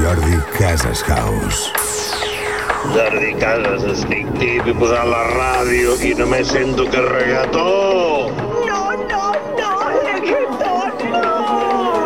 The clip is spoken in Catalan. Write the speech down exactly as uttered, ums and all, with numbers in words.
Jordi Casas House. Jordi Casas, estic tip i posant la ràdio i només sento que reggaetó.